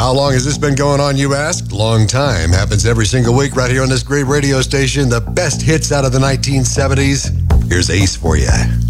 How long has this been going on, you ask? Long time. Happens every single week right here on this great radio station. The best hits out of the 1970s. Here's Ace for you.